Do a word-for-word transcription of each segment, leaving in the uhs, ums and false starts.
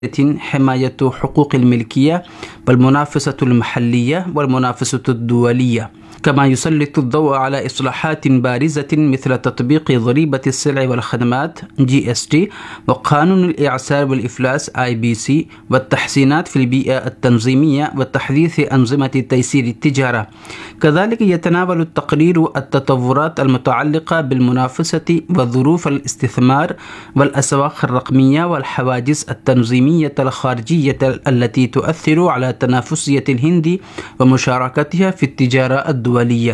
حماية حقوق الملكية والمنافسة المحلية والمنافسة الدولية، كما يسلط الضوء على إصلاحات بارزة مثل تطبيق ضريبة السلع والخدمات جي إس تي وقانون الإعسار والإفلاس آي بي سي والتحسينات في البيئة التنظيمية وتحديث أنظمة تيسير التجارة. كذلك يتناول التقرير التطورات المتعلقة بالمنافسة وظروف الاستثمار والأسواق الرقمية والحواجز التنظيمية الخارجية التي تؤثر على تنافسية الهند ومشاركتها في التجارة الدولية.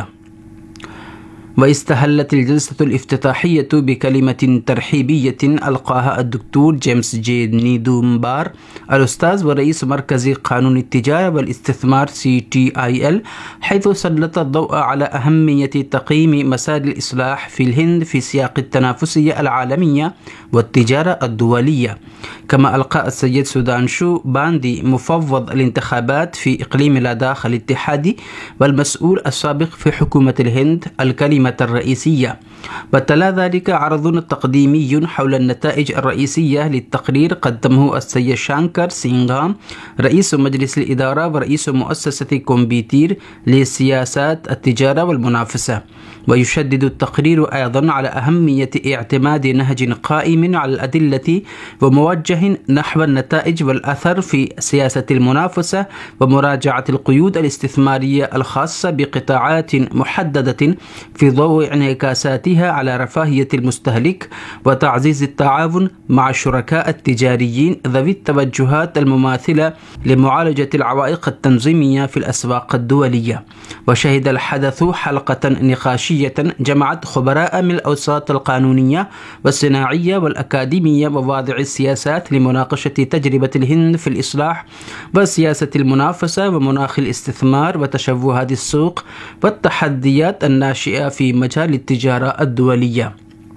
واستهلت الجلسة الافتتاحية بكلمة ترحيبية ألقاها الدكتور جيمس جي نيدومبار الأستاذ ورئيس مركز قانون التجارة والاستثمار سي تي آي إل، حيث سلط الضوء على أهمية تقييم مسار الإصلاح في الهند في سياق التنافسية العالمية والتجارة الدولية. كما ألقى السيد سودانشو باندي مفوض الانتخابات في إقليم لداخ الاتحادي والمسؤول السابق في حكومة الهند الكلمة الرئيسية. وتلا ذلك عرض تقديمي حول النتائج الرئيسية للتقرير قدمه السيد شانكر سينغام رئيس مجلس الإدارة ورئيس مؤسسة كومبيتير لسياسات التجارة والمنافسة. ويشدد التقرير أيضا على أهمية اعتماد نهج قائم على الأدلة وموجه نحو النتائج والأثر في سياسة المنافسة ومراجعة القيود الاستثمارية الخاصة بقطاعات محددة في ضوء انعكاساتها على رفاهية المستهلك وتعزيز التعاون مع الشركاء التجاريين ذوي التوجهات المماثلة لمعالجة العوائق التنظيمية في الأسواق الدولية. وشهد الحدث حلقة نقاشية جمعت خبراء من الأوساط القانونية والصناعية والأكاديمية وواضع السياسات لمناقشة تجربة الهند في الإصلاح وسياسة المنافسة ومناخ الاستثمار وتشبهات السوق والتحديات الناشئة في مجال التجارة الدولية.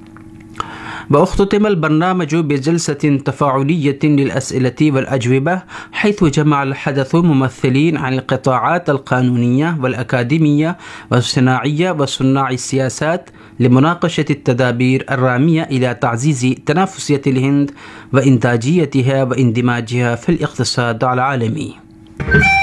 واختتم البرنامج بجلسة تفاعلية للأسئلة والأجوبة، حيث جمع الحدث ممثلين عن القطاعات القانونية والأكاديمية والصناعية وصناع السياسات لمناقشة التدابير الرامية إلى تعزيز تنافسية الهند وإنتاجيتها واندماجها في الاقتصاد العالمي.